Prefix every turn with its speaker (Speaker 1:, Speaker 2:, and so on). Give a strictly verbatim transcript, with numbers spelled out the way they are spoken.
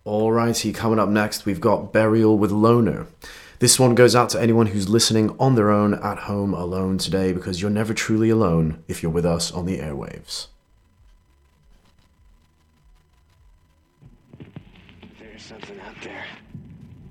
Speaker 1: Alrighty, coming up next, we've got Burial with Loner. This one goes out to anyone who's listening on their own at home alone today, because you're never truly alone if you're with us on the airwaves.
Speaker 2: There's something out there.